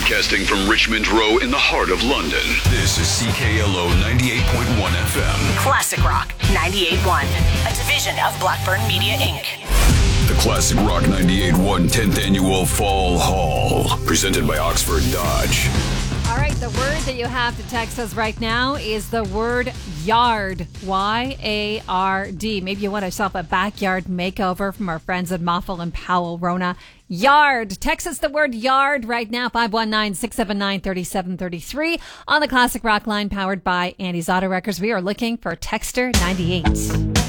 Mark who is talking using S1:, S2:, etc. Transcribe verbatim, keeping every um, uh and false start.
S1: Broadcasting from Richmond Row in the heart of London. This is C K L O ninety-eight point one F M.
S2: Classic Rock ninety-eight point one, a division of Blackburn Media, Incorporated.
S1: The Classic Rock ninety-eight point one tenth Annual Fall Haul, presented by Oxford Dodge.
S3: All right, the word that you have to text us right now is the word yard. Y A R D. Maybe you want yourself a backyard makeover from our friends at Moffel and Powell Rona. Yard. Text us the word yard right now, five one nine, six seven nine, three seven three three on the Classic Rock line powered by Andy's Auto Wreckers. We are looking for Texter ninety-eight.